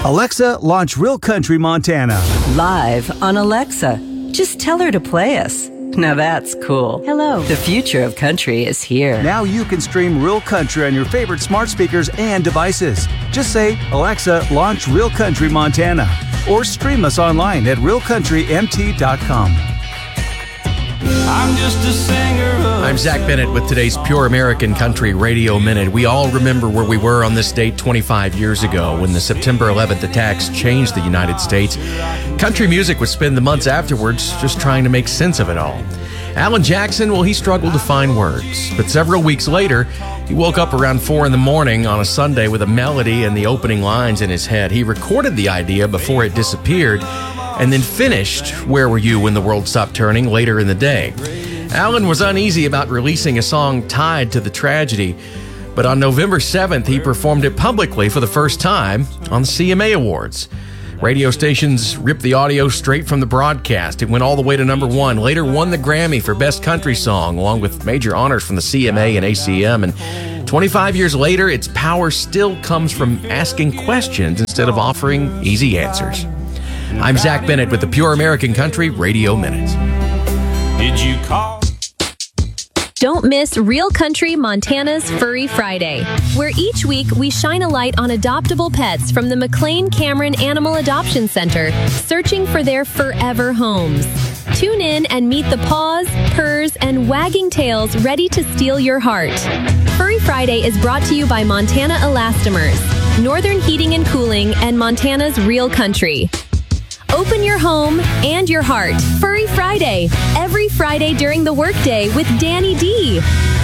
Alexa, launch Real Country Montana. Live on Alexa. Just tell her to play us. Now that's cool. Hello. The future of country is here. Now you can stream Real Country on your favorite smart speakers and devices. Just say, Alexa, launch Real Country Montana. Or stream us online at realcountrymt.com. I'm just a singer. I'm Zach Bennett with today's Pure American Country Radio Minute. We all remember where we were on this date 25 years ago when the September 11th attacks changed the United States. Country music would spend the months afterwards just trying to make sense of it all. Alan Jackson, well, he struggled to find words. But several weeks later, he woke up around 4 in the morning on a Sunday with a melody and the opening lines in his head. He recorded the idea before it disappeared and then finished Where Were You When the World Stopped Turning later in the day. Alan was uneasy about releasing a song tied to the tragedy, but on November 7th, he performed it publicly for the first time on the CMA Awards. Radio stations ripped the audio straight from the broadcast. It went all the way to number 1, later won the Grammy for Best Country Song, along with major honors from the CMA and ACM. And 25 years later, its power still comes from asking questions instead of offering easy answers. I'm Zach Bennett with the Pure American Country Radio Minute. Did you call? Don't miss Real Country Montana's Furry Friday, where each week we shine a light on adoptable pets from the McLean Cameron Animal Adoption Center, searching for their forever homes. Tune in and meet the paws, purrs, and wagging tails ready to steal your heart. Furry Friday is brought to you by Montana Elastomers, Northern Heating and Cooling, and Montana's Real Country. Open your home and your heart. Furry Friday, every Friday during the workday with Danny D.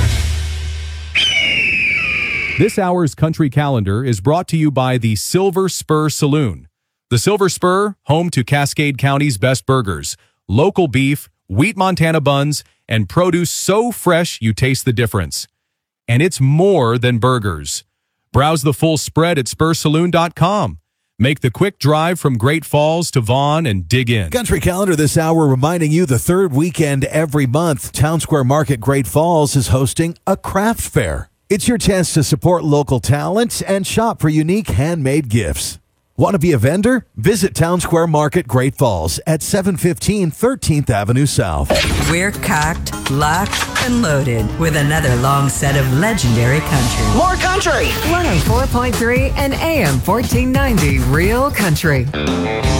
This hour's country calendar is brought to you by the Silver Spur Saloon. The Silver Spur, home to Cascade County's best burgers, local beef, wheat Montana buns, and produce so fresh you taste the difference. And it's more than burgers. Browse the full spread at SpurSaloon.com. Make the quick drive from Great Falls to Vaughan and dig in. Country Calendar this hour reminding you the third weekend every month, Town Square Market Great Falls is hosting a craft fair. It's your chance to support local talent and shop for unique handmade gifts. Want to be a vendor? Visit Town Square Market Great Falls at 715 13th Avenue South. We're cocked, locked, and loaded with another long set of legendary country. More country. 104.3 and AM 1490 Real Country.